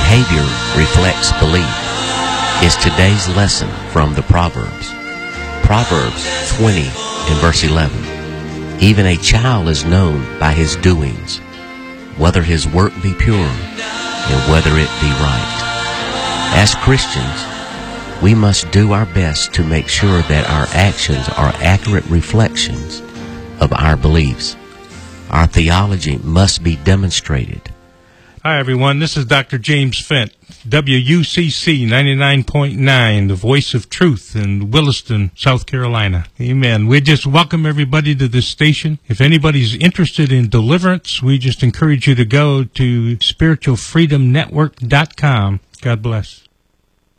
behavior reflects belief, is today's lesson from the Proverbs. Proverbs 20 and verse 11. Even a child is known by his doings, whether his work be pure and whether it be right. As Christians, we must do our best to make sure that our actions are accurate reflections of our beliefs. Our theology must be demonstrated. Hi, everyone. This is Dr. James Fent, WUCC 99.9, the voice of truth in Williston, South Carolina. Amen. We just welcome everybody to this station. If anybody's interested in deliverance, we just encourage you to go to spiritualfreedomnetwork.com. God bless.